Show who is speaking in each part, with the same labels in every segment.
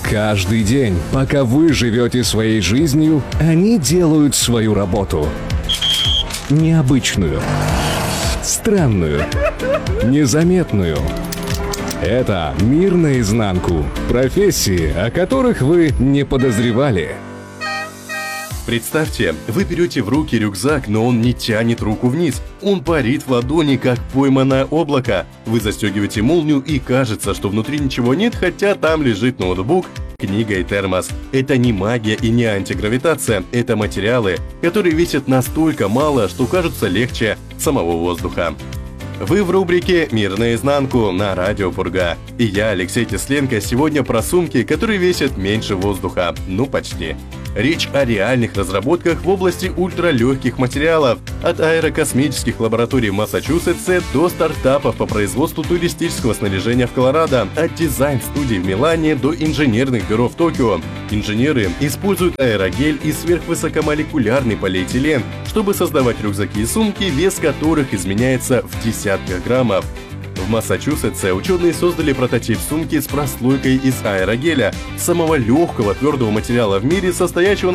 Speaker 1: Каждый день, пока вы живете своей жизнью, они делают свою работу. Необычную, странную, незаметную. Это «Мир наизнанку». Профессии, о которых вы не подозревали.
Speaker 2: Представьте, вы берете в руки рюкзак, но он не тянет руку вниз. Он парит в ладони, как пойманное облако. Вы застегиваете молнию, и кажется, что внутри ничего нет, хотя там лежит ноутбук, книга и термос. Это не магия и не антигравитация. Это материалы, которые весят настолько мало, что кажутся легче самого воздуха. Вы в рубрике «Мир наизнанку» на Радио Пурга. И я, Алексей Тесленко, сегодня про сумки, которые весят меньше воздуха. Ну, почти. Речь о реальных разработках в области ультралегких материалов, от аэрокосмических лабораторий в Массачусетсе до стартапов по производству туристического снаряжения в Колорадо, от дизайн-студий в Милане до инженерных бюро в Токио. Инженеры используют аэрогель и сверхвысокомолекулярный полиэтилен, чтобы создавать рюкзаки и сумки, вес которых изменяется в десятках граммов. В Массачусетсе ученые создали прототип сумки с прослойкой из аэрогеля, самого легкого твердого материала в мире, состоящего на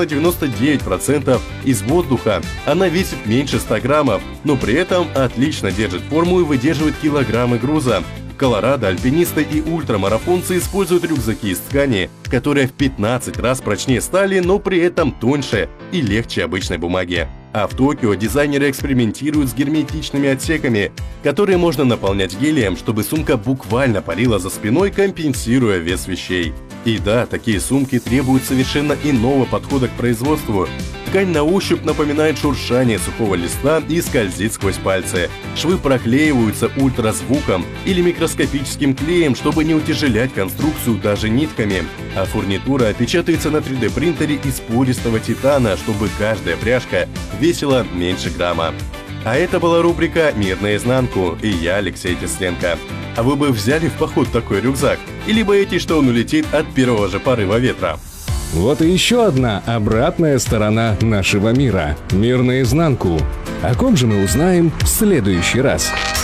Speaker 2: 99% из воздуха. Она весит меньше 100 граммов, но при этом отлично держит форму и выдерживает килограммы груза. В Колорадо альпинисты и ультрамарафонцы используют рюкзаки из ткани, которая в 15 раз прочнее стали, но при этом тоньше и легче обычной бумаги. А в Токио дизайнеры экспериментируют с герметичными отсеками, которые можно наполнять гелием, чтобы сумка буквально парила за спиной, компенсируя вес вещей. И да, такие сумки требуют совершенно иного подхода к производству. Ткань на ощупь напоминает шуршание сухого листа и скользит сквозь пальцы. Швы проклеиваются ультразвуком или микроскопическим клеем, чтобы не утяжелять конструкцию даже нитками. А фурнитура печатается на 3D принтере из пористого титана, чтобы каждая пряжка весила меньше грамма. А это была рубрика «Мир наизнанку» и я, Алексей Тесленко. А вы бы взяли в поход такой рюкзак? Или боитесь, что он улетит от первого же порыва ветра?
Speaker 1: Вот и еще одна обратная сторона нашего мира. Мир наизнанку. О ком же мы узнаем в следующий раз.